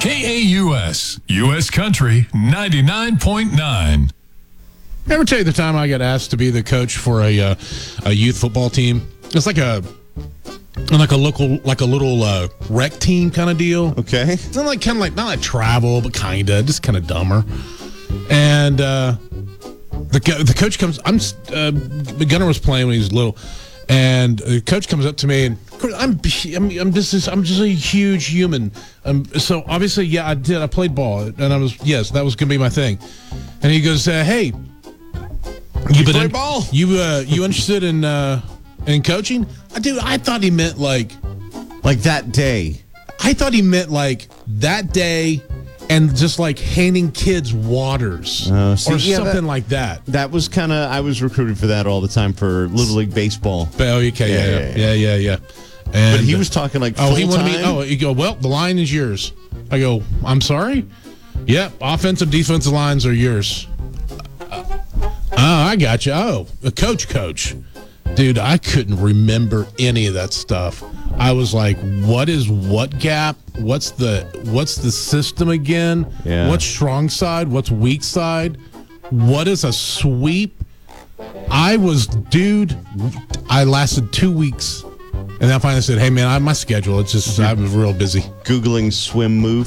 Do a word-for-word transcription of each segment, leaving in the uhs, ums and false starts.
K A U S, U S Country ninety-nine point nine. Ever tell you the time I got asked to be the coach for a uh, a youth football team? It's like a like a local like a little uh, rec team kind of deal. Okay. It's not like kind of like not like travel, but kind of just kind of dumber. And uh, the co- the coach comes. I'm uh, Gunnar was playing when he was little, and the coach comes up to me and I'm I'm, I'm just I'm just a huge human. Um, so obviously, yeah, I did. I played ball, and I was yes, that was gonna be my thing. And he goes, uh, "Hey, you, You been play in, ball? You uh, you interested in uh, in coaching?" I do. I thought he meant like Like that day. I thought he meant like that day. And just like handing kids waters Oh, see, or yeah, something that- like that. That was kind of, I was recruited for that all the time for Little League Baseball. Oh, okay, yeah, yeah, yeah, yeah, yeah. And, But he was talking like oh, full he wanted me. time? Oh, you go. Well, the line is yours. I go. I'm sorry. Yep, offensive, defensive lines are yours. Uh, oh, I got you. Oh, a coach, coach, dude. I couldn't remember any of that stuff. I was like, what is what gap? What's the what's the system again? Yeah. What's strong side? What's weak side? What is a sweep? I was, dude, I lasted two weeks. And then I finally said, hey, man, I have my schedule. It's just, I was real busy. Googling swim move.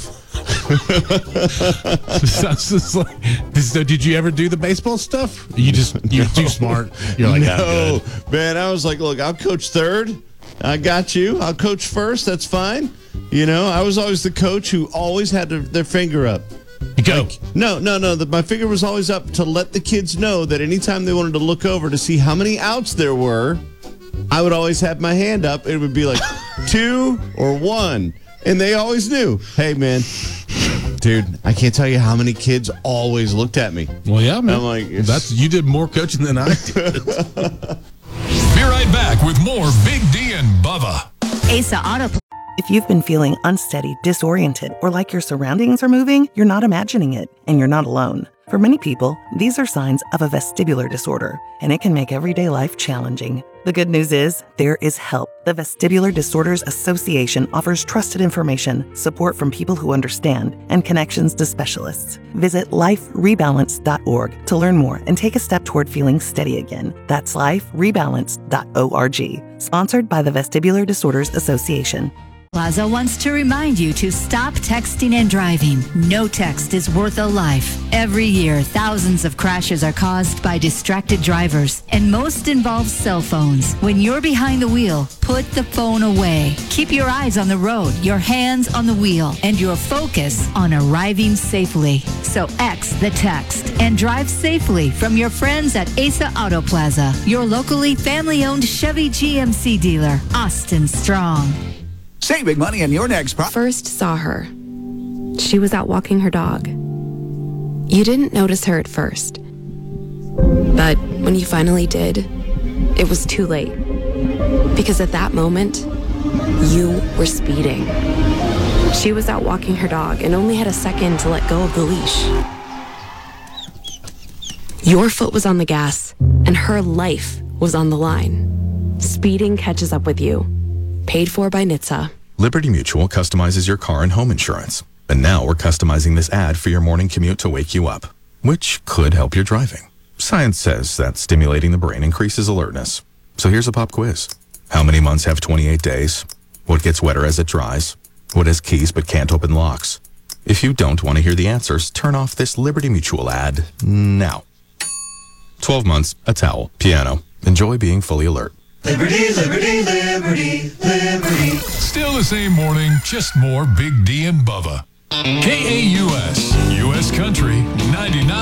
So I was just like, so did you ever do the baseball stuff? You just, you're too smart. You're like, no, oh, man, I was like, look, I'll coach third. I got you. I'll coach first. That's fine. You know, I was always the coach who always had to, their finger up. you go. No, no, no. The, my finger was always up to let the kids know that anytime they wanted to look over to see how many outs there were, I would always have my hand up. It would be like two or one. And they always knew, hey, man, dude, I can't tell you how many kids always looked at me. Well, yeah, man. I'm like, it's- That's, you did more coaching than I did. Be right back with more Big D and Bubba. Asa Auto. If you've been feeling unsteady, disoriented, or like your surroundings are moving, you're not imagining it, and you're not alone. For many people, these are signs of a vestibular disorder, and it can make everyday life challenging. The good news is, there is help. The Vestibular Disorders Association offers trusted information, support from people who understand, and connections to specialists. Visit life rebalance dot org to learn more and take a step toward feeling steady again. That's life rebalance dot org. Sponsored by the Vestibular Disorders Association. Plaza wants to remind you to stop texting and driving. No text is worth a life. Every year, thousands of crashes are caused by distracted drivers, and most involve cell phones. When you're behind the wheel, put the phone away. Keep your eyes on the road, your hands on the wheel, and your focus on arriving safely. So X the text and drive safely from your friends at Asa Auto Plaza, your locally family-owned Chevy G M C dealer, Austin Strong. Save big money on your next pro- First saw her. She was out walking her dog. You didn't notice her at first. But when you finally did, it was too late. Because at that moment, you were speeding. She was out walking her dog and only had a second to let go of the leash. Your foot was on the gas, and her life was on the line. Speeding catches up with you. Paid for by N H T S A. Liberty Mutual customizes your car and home insurance. And now we're customizing this ad for your morning commute to wake you up, which could help your driving. Science says that stimulating the brain increases alertness. So here's a pop quiz. How many months have twenty-eight days? What gets wetter as it dries? What has keys but can't open locks? If you don't want to hear the answers, turn off this Liberty Mutual ad now. twelve months, a towel, piano. Enjoy being fully alert. Liberty, liberty, liberty, liberty. Still the same morning, just more Big D and Bubba. K A U S, U S Country ninety-nine.